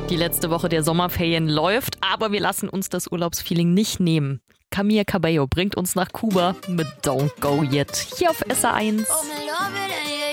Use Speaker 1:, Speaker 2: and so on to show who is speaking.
Speaker 1: Die letzte Woche der Sommerferien läuft, aber wir lassen uns das Urlaubsfeeling nicht nehmen. Camila Cabello bringt uns nach Kuba mit Don't Go Yet. Hier auf SR1.
Speaker 2: Oh, me love it,